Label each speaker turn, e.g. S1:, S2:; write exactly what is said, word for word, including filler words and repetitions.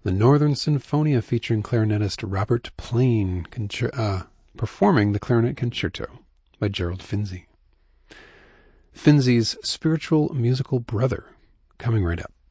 S1: The Northern Sinfonia featuring clarinetist Robert Plain uh, performing the Clarinet Concerto by Gerald Finzi. Finzi's spiritual musical brother, coming right up.